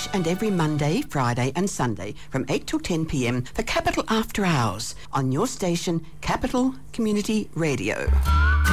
and every Monday, Friday and Sunday from 8 till 10 p.m. for Capital After Hours on your station, Capital Community Radio.